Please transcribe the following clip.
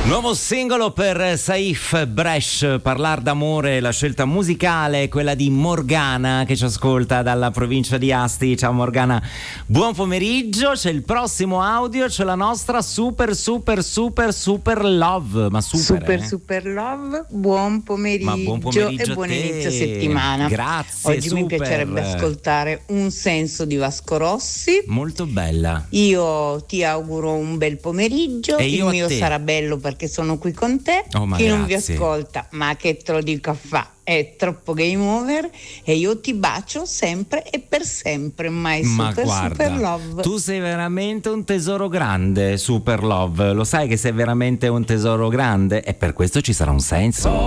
Nuovo singolo per Saif Bresh, Parlar d'amore, la scelta musicale è quella di Morgana che ci ascolta dalla provincia di Asti. Ciao Morgana, buon pomeriggio. C'è il prossimo audio, c'è la nostra super love, ma super love. Buon pomeriggio, e buon inizio settimana. Grazie. Oggi mi piacerebbe ascoltare Un senso di Vasco Rossi. Molto bella. Io ti auguro un bel pomeriggio. E il mio sarà bello perché sono qui con te. Chi non vi ascolta, ma che te lo dico a fa, è troppo game over, e io ti bacio sempre e per sempre. Super love. Tu sei veramente un tesoro grande, super love. Lo sai che sei veramente un tesoro grande, e per questo ci sarà un senso.